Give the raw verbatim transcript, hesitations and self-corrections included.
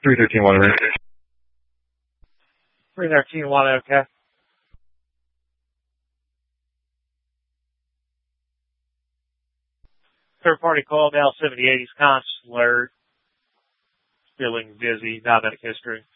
three thirteen one, three thirteen one, okay. Third party call, Dallas seventy eighties consular. Feeling dizzy, diabetic history.